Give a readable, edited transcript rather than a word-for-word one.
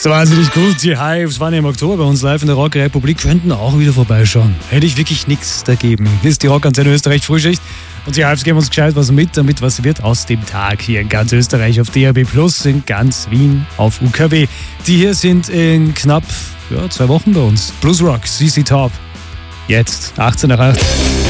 So wahnsinnig gut. Die Hives waren ja im Oktober bei uns live in der Rockrepublik, könnten auch wieder vorbeischauen. Hätte ich wirklich nichts dagegen. Hier ist die Rockantenne Österreich Frühschicht und die Hives geben uns gescheit was mit, damit was wird aus dem Tag hier in ganz Österreich auf DAB+, in ganz Wien auf UKW. Die hier sind in knapp 2 Wochen bei uns. Blues Rock, ZZ Top. Jetzt 18 nach 8.